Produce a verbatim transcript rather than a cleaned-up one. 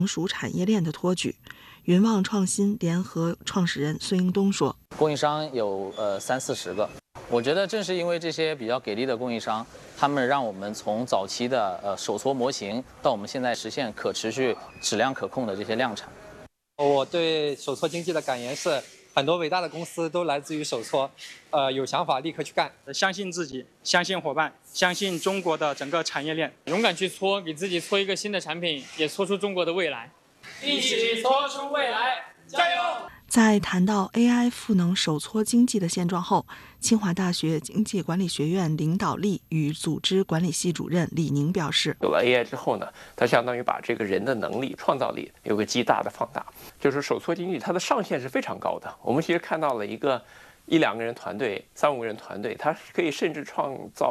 成熟产业链的托举。云望创新联合创始人孙英东说：“ 供应商有呃三四十个，我觉得正是因为这些比较给力的供应商，他们让我们从早期的呃手搓模型，到我们现在实现可持续、质量可控的这些量产。 我对手搓经济的感言是：很多伟大的公司都来自于手搓，呃，有想法立刻去干， 相信自己，相信伙伴，相信中国的整个产业链， 勇敢去搓，给自己搓一个新的产品，也搓出中国的未来。” 一起搓出未来，加油！ 在谈到 A I 赋能手搓经济的现状后，清华大学经济管理学院领导力与组织管理系主任李宁表示：“ 有了 A I 之后呢，它相当于把这个人的能力、创造力有个极大的放大。就是手搓经济，它的上限是非常高的。我们其实看到了一个一两个人团队、三五个人团队，它可以甚至创造